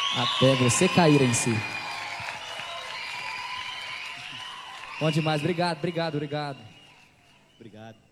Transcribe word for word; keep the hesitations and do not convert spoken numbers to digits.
Até você cair em si. Bom demais, obrigado, obrigado, obrigado. Obrigado.